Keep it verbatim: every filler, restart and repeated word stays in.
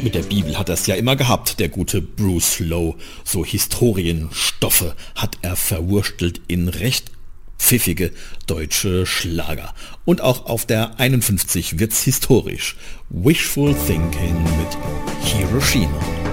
Mit der Bibel hat er es ja immer gehabt, der gute Bruce Lowe. So Historienstoffe hat er verwurstelt in recht pfiffige deutsche Schlager. Und auch auf der einundfünfzig wird's historisch. Wishful Thinking mit Hiroshima.